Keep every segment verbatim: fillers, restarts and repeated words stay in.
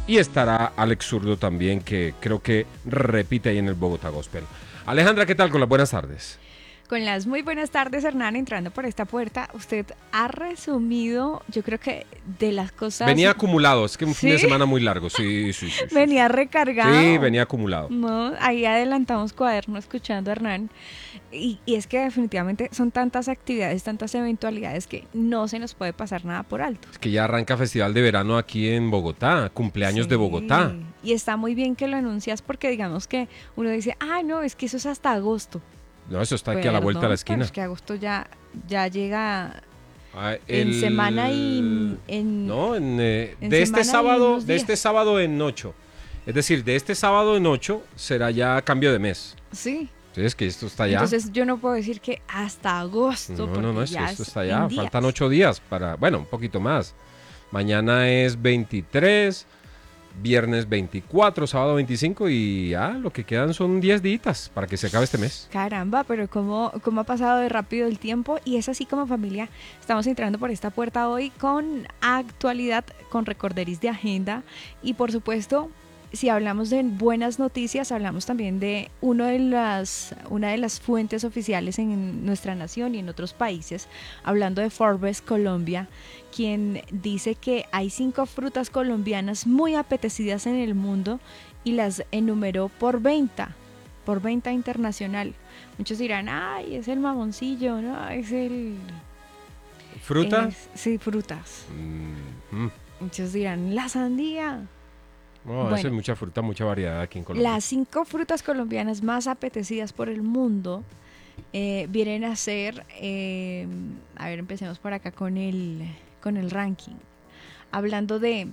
Y estará Alex Zurdo también, que creo que repite ahí en el Bogotá Gospel. Alejandra, ¿qué tal con las buenas tardes? Con las muy buenas tardes, Hernán, entrando por esta puerta, usted ha resumido, yo creo que de las cosas... Venía acumulado, es que un ¿Sí? fin de semana muy largo, sí, sí, sí. sí venía sí. recargado. Sí, venía acumulado. No, ahí adelantamos cuaderno escuchando a Hernán. Y, y es que definitivamente son tantas actividades, tantas eventualidades que no se nos puede pasar nada por alto. Es que ya arranca Festival de Verano aquí en Bogotá, cumpleaños Sí. de Bogotá. Y está muy bien que lo anuncias porque digamos que uno dice, ah, no, es que eso es hasta agosto. No, eso está aquí a la vuelta de la esquina. Pero es que agosto ya, ya llega ah, en el... semana y en... No, en, eh, en de este sábado, de días. este sábado en ocho. Es decir, de este sábado en ocho será ya cambio de mes. Sí. Sí, es que esto está ya. Entonces yo no puedo decir que hasta agosto. No, no, no, es que esto está ya. días. Faltan ocho días para, bueno, un poquito más. Mañana es veintitrés, viernes veinticuatro, sábado veinticinco y ya lo que quedan son diez días para que se acabe este mes. Caramba, pero cómo, cómo ha pasado de rápido el tiempo y es así como familia. Estamos entrando por esta puerta hoy con actualidad, con recorderis de agenda y por supuesto, si hablamos de buenas noticias, hablamos también de uno de las, una de las fuentes oficiales en nuestra nación y en otros países, hablando de Forbes Colombia, quien dice que hay cinco frutas colombianas muy apetecidas en el mundo y las enumeró por venta, por venta internacional. Muchos dirán, ay, es el mamoncillo, ¿no? Es el... ¿Fruta? Es, sí, frutas. Mm-hmm. Muchos dirán, la sandía. No, bueno, eso es mucha fruta, mucha variedad aquí en Colombia. Las cinco frutas colombianas más apetecidas por el mundo eh, vienen a ser, eh, a ver, empecemos por acá con el, con el ranking. Hablando de,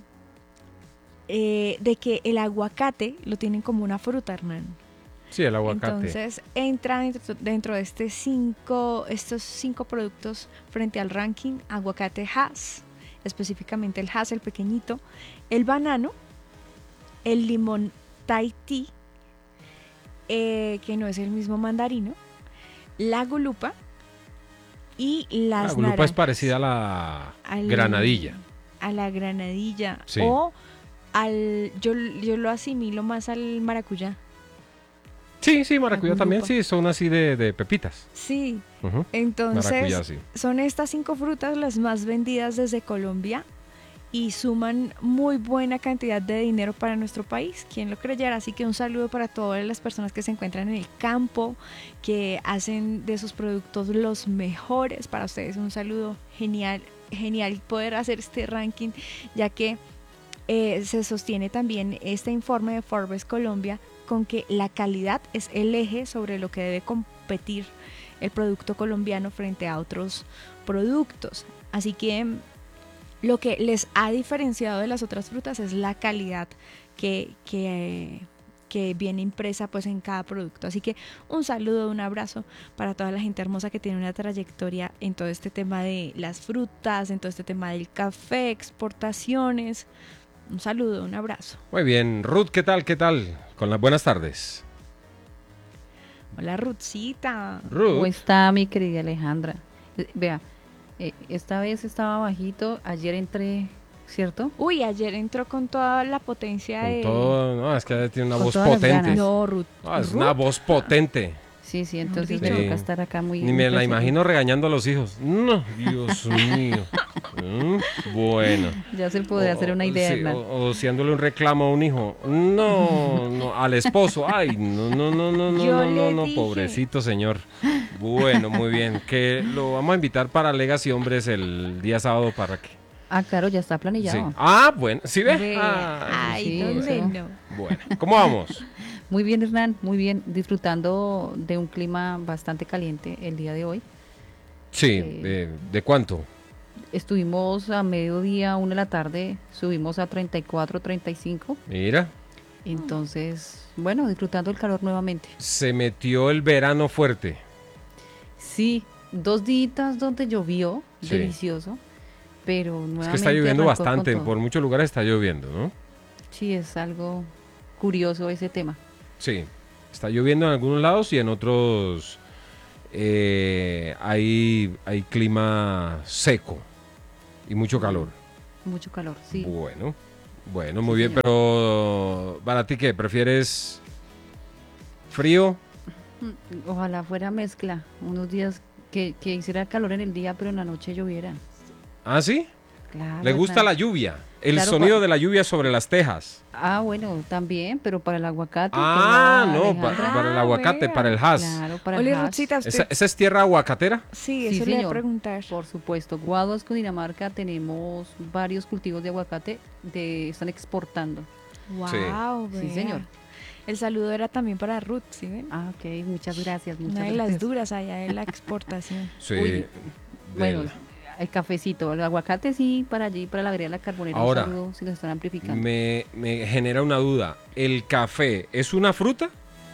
eh, de que el aguacate lo tienen como una fruta, Hernán. Sí, el aguacate. Entonces entra dentro, dentro de este cinco, estos cinco productos frente al ranking aguacate Hass, específicamente el Hass, el pequeñito, el banano, el limón Tahití, eh, que no es el mismo mandarino, la gulupa y las La gulupa naranjas. es parecida a la al, granadilla. A la granadilla. Sí. O al, yo, yo lo asimilo más al maracuyá. Sí, sí, maracuyá también, sí, son así de, de pepitas. Sí, uh-huh. Entonces maracuyá, sí. Son estas cinco frutas las más vendidas desde Colombia y suman muy buena cantidad de dinero para nuestro país, quien lo creyera. Así que un saludo para todas las personas que se encuentran en el campo, que hacen de sus productos los mejores. Para ustedes un saludo genial, genial poder hacer este ranking, ya que eh, se sostiene también este informe de Forbes Colombia con que la calidad es el eje sobre lo que debe competir el producto colombiano frente a otros productos. Así que lo que les ha diferenciado de las otras frutas es la calidad que, que, que viene impresa pues en cada producto. Así que un saludo, un abrazo para toda la gente hermosa que tiene una trayectoria en todo este tema de las frutas, en todo este tema del café, exportaciones. Un saludo, un abrazo. Muy bien, Ruth, ¿qué tal? ¿Qué tal? Con las buenas tardes. Hola, Ruthcita. Ruth. ¿Cómo está mi querida Alejandra? Eh, vea, eh, esta vez estaba bajito, ayer entré, ¿cierto? Uy, ayer entró con toda la potencia Con de... todo, no, es que tiene una Con voz todas las potente. ganas. No, Ruth. No, es Ruth. una voz potente. Sí, sí, entonces Sí. me toca estar acá muy... Ni muy me la presente. imagino regañando a los hijos. No, Dios mío. Mm, Bueno. Ya se puede O- hacer una idea, sí, Hernán. o, o haciéndole un reclamo a un hijo. No, no, al esposo. Ay, no, no, no, no, no, Yo no, no, le no, dije. pobrecito señor. Bueno, muy bien. Que lo vamos a invitar para Legacy Hombres el día sábado para que. Ah, claro, ya está Sí. planillado. Ah, bueno, ¿sí ve? Ve, Ah, ay, sí, ¿dónde eso. no? bueno, ¿cómo vamos? Muy bien, Hernán, muy bien. Disfrutando de un clima bastante caliente el día de hoy. Sí, Eh, ¿de, de cuánto? Estuvimos a mediodía, una de la tarde, subimos a treinta y cuatro, treinta y cinco. Mira, Entonces, bueno, disfrutando el calor nuevamente. se metió el verano fuerte. Sí, dos días donde llovió, Sí. delicioso, pero nuevamente Es que está lloviendo arrancó con bastante, todo. por muchos lugares está lloviendo, ¿no? Sí, es algo curioso ese tema. Sí, está lloviendo en algunos lados y en otros eh, hay, hay clima seco y mucho calor. Mucho calor, sí. Bueno, Bueno, muy Sí, bien, señor. pero ¿para ti qué? ¿Prefieres frío? Mm, Ojalá fuera mezcla, unos días que, que hiciera calor en el día, pero en la noche lloviera. ¿Ah, sí? Claro, ¿Le gusta Hernán. la lluvia? El Claro, sonido cua- de la lluvia sobre las tejas. Ah, bueno, también, pero para el aguacate, que Ah, hablaba no, pa- Alejandra. para el Ah, aguacate, vea. para el hash. Claro, para el Ole, hash. Ruthcita, ¿Esa, usted. esa es tierra aguacatera? Sí, Sí, eso le iba a señor. preguntar. Por supuesto, Guaduas, Cundinamarca, tenemos varios cultivos de aguacate, de, están exportando. Wow, Sí, señor. El saludo era también para Ruth, ¿sí ven? Ah, ok, muchas gracias, muchas Una de las gracias. duras allá de la exportación. Sí. Uy, del- Bueno, el cafecito, el aguacate sí, para allí, para la vereda La Carbonera, Ahora, un saludo si lo están amplificando. me, me genera una duda. ¿El café es una fruta?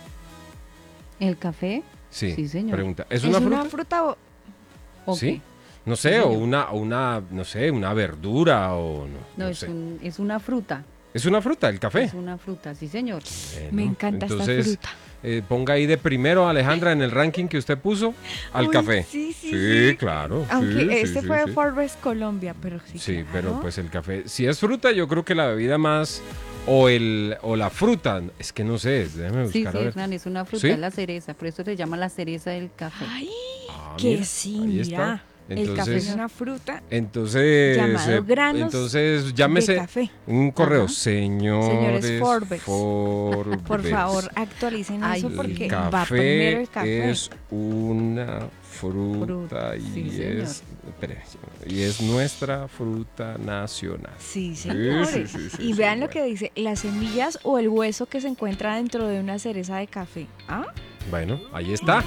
¿El café? Sí, Sí, señor. pregunta. ¿Es, ¿Es una una fruta? fruta o...? Ok. Sí. No sé, Sí, o señor. una, o una, no sé, una verdura o no, No, no es, sé. un- es una fruta. ¿Es una fruta el café? Es una fruta, sí, señor. Bueno, Me encanta entonces, esta fruta. eh, ponga ahí de primero, Alejandra, en el ranking que usted puso, al Uy, café. Sí, sí, Sí, sí. claro. Aunque sí, sí, este sí, fue sí. Forbes Colombia, pero sí. Sí, claro. pero pues el café, si es fruta, yo creo que la bebida más, o el o la fruta, es que no sé, déjame Sí, buscar sí, a ver. Hernán, es una fruta, ¿Sí? es la cereza, por eso se llama la cereza del café. Ay, Ah, que mira, sí, ahí está. mira. El café es Entonces, una fruta entonces, llamado eh, granos entonces de llámese café. un correo, Ajá. señores, Señores Forbes. Forbes. Por favor, actualicen Ay, eso el porque El va primero café el café. es una fruta Fruta, y sí, señor. es espere, y es nuestra fruta nacional. Sí, Sí, señores. sí, sí, sí, y sí, vean lo bueno. que dice, las semillas o el hueso que se encuentra dentro de una cereza de café. ¿Ah? Bueno, ahí está.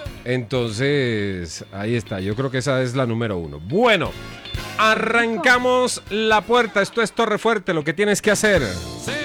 Entonces, ahí está. Yo creo que esa es la número uno. Bueno, arrancamos la puerta. Esto es Torre Fuerte. Lo que tienes que hacer